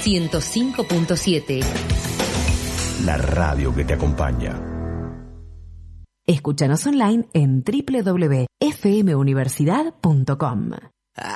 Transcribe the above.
105.7. La radio que te acompaña. Escúchanos online en www.fmuniversidad.com.